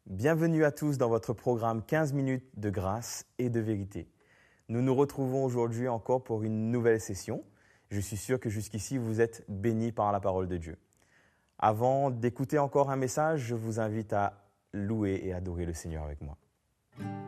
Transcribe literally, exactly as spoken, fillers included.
Bienvenue à tous dans votre programme quinze minutes de grâce et de vérité. Nous nous retrouvons aujourd'hui encore pour une nouvelle session. Je suis sûr que jusqu'ici vous êtes bénis par la parole de Dieu. Avant d'écouter encore un message, je vous invite à louer et adorer le Seigneur avec moi.